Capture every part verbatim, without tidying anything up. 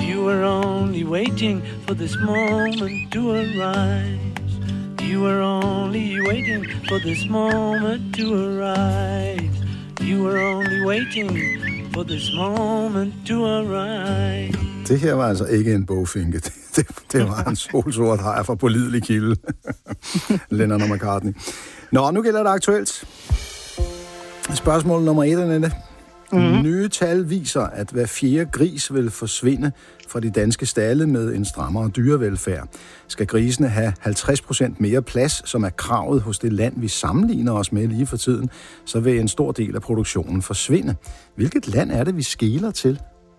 You were only waiting for this moment to arise. You were only waiting for this moment to arise. You were only waiting for this moment to arise. Det her var altså ikke en bogfinke. Det, det, det var en solsort hajer fra pålidelig kilde. Lennon og McCartney. Nå, nu gælder det aktuelt. Spørgsmål nummer et, Annette. Mm-hmm. Nye tal viser, at hver fjerde gris vil forsvinde fra de danske stalde med en strammere dyrevelfærd. Skal grisene have halvtreds procent mere plads, som er kravet hos det land, vi sammenligner os med lige for tiden, så vil en stor del af produktionen forsvinde. Hvilket land er det, vi skeler til?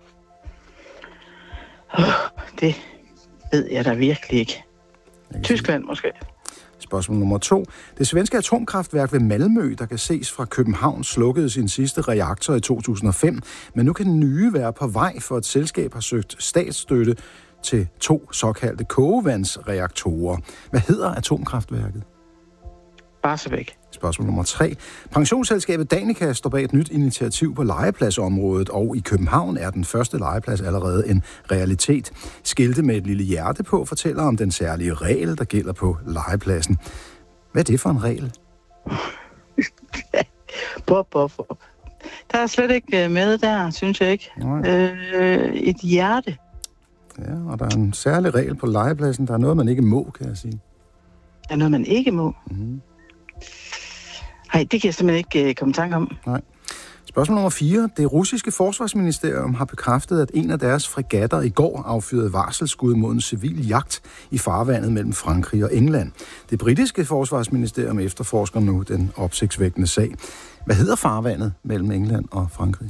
Oh, det ved jeg da virkelig ikke. Tyskland måske. Spørgsmål nummer to. Det svenske atomkraftværk ved Malmø, der kan ses fra København, slukkede sin sidste reaktor i to tusind og fem, men nu kan den nye være på vej, for et selskab har søgt statsstøtte til to såkaldte kogevandsreaktorer. Hvad hedder atomkraftværket? Barsebæk. Spørgsmål nummer tre. Pensionsselskabet Danica står bag et nyt initiativ på legepladsområdet, og i København er den første legeplads allerede en realitet. Skilte med et lille hjerte på fortæller om den særlige regel, der gælder på legepladsen. Hvad er det for en regel? Bop, bop, bop. Der er slet ikke med der, synes jeg ikke. Øh, et hjerte. Ja, og der er en særlig regel på legepladsen. Der er noget, man ikke må, kan jeg sige. Der er noget, man ikke må? Mm. Nej, det kan jeg simpelthen ikke uh, komme i tanke om. Nej. Spørgsmål nummer fire. Det russiske forsvarsministerium har bekræftet, at en af deres fregatter i går affyrede varselsskud mod en civil jagt i farvandet mellem Frankrig og England. Det britiske forsvarsministerium efterforsker nu den opsigtsvækkende sag. Hvad hedder farvandet mellem England og Frankrig?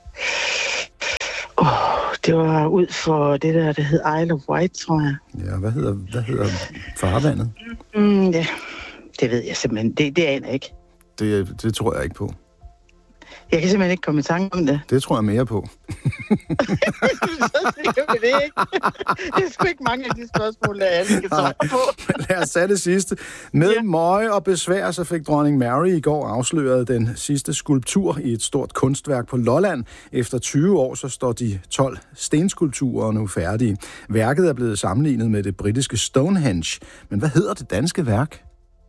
Åh, oh, det var ud for det der, der hed Isle of Wight, tror jeg. Ja, hvad hedder, hvad hedder farvandet? Mm, ja, det ved jeg simpelthen. Det, det aner jeg ikke. Det, det tror jeg ikke på. Jeg kan simpelthen ikke komme i tanke om det. Det tror jeg mere på. det er sgu ikke mange af de spørgsmål, der alle kan svare på. Lad os tage det sidste. Med ja. møje og besvær, så fik dronning Mary i går afsløret den sidste skulptur i et stort kunstværk på Lolland. Efter tyve år, så står de tolv stenskulpturer nu færdige. Værket er blevet sammenlignet med det britiske Stonehenge. Men hvad hedder det danske værk?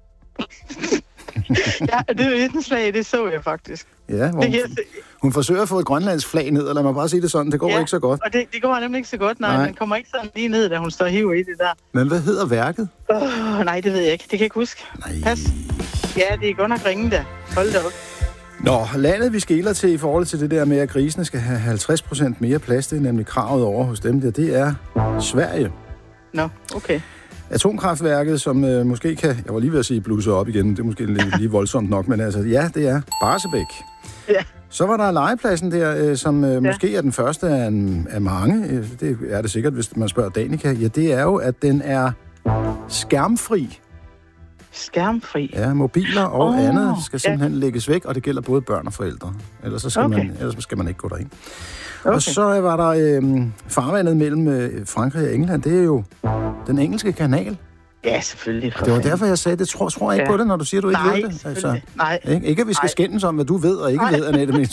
Ja, det er et slag, det så jeg faktisk. Ja, hvor hun, hun forsøger at få et grønlandsk flag ned, eller lad mig bare sige det sådan, det går ja, ikke så godt. og det, det går nemlig ikke så godt, nej, nej. Man kommer ikke sådan lige ned, da hun står og hiver i det der. Men hvad hedder værket? Oh, nej, det ved jeg ikke, det kan jeg ikke huske. Nej. Pas. Ja, det er godt nok ringe da. Hold da op. Nå, landet vi skeler til i forhold til det der med, at grisene skal have halvtreds procent mere plads, det er nemlig kravet over hos dem der, det er Sverige. Nå, okay. Atomkraftværket, som øh, måske kan, jeg var lige ved at sige blusse op igen, det er måske lige, lige voldsomt nok, men altså, ja, det er Barsebæk. Ja. Så var der legepladsen der, øh, som øh, ja. måske er den første af, en, af mange, øh, det er det sikkert, hvis man spørger Danica, ja, det er jo, at den er skærmfri. Skærmfri? Ja, mobiler og oh, andet skal simpelthen ja. lægges væk, og det gælder både børn og forældre. Ellers, så skal, okay. man, ellers skal man ikke gå derind. Okay. Og så var der øh, farvandet mellem øh, Frankrig og England, det er jo den engelske kanal. Ja, selvfølgelig. Det var derfor, jeg sagde, det tror, tror jeg ikke ja. på det, når du siger, du ikke Nej, ved det. Altså, Nej, ikke, ikke at vi skal Nej. skændes om, hvad du ved og ikke Nej. ved, Annette. Men...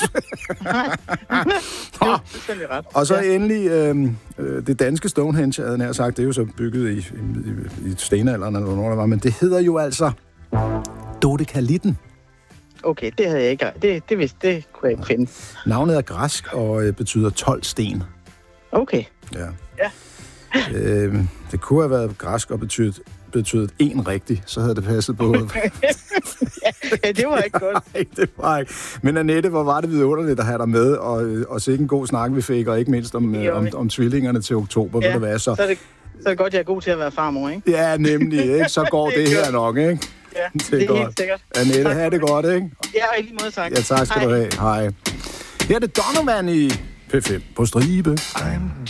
Nej, det er ret. Og så ja. endelig øh, øh, det danske Stonehenge, havde jeg sagt, det er jo så bygget i, i, i stenalderen, eller hvornår der var, men det hedder jo altså Dodekalitten. Okay, det havde jeg ikke. Det, det, vidste, det kunne jeg ikke finde. Navnet er græsk og øh, betyder tolv sten. Okay. Ja. Ja. øh, det kunne have været græsk og betydet, betydet en rigtig, så havde det passet på. Ja, det var ikke godt. Nej, det var ikke. Men Annette, hvor var det vidunderligt at have dig med, og, og sikke en god snak, vi fik, og ikke mindst om, om, om, om tvillingerne til oktober, ja, vil det være. Så, så, er det, så er det godt, jeg er god til at være farmor, ikke? Ja, nemlig, ikke? Så går det, det her godt. nok, ikke? Ja, det er, det er godt. Helt sikkert. Annette, have det godt, ikke? Ja, og i lige måde tak. Ja, tak skal Hej. du have. Hej. Her er det Donovan i P fem på stribe. I'm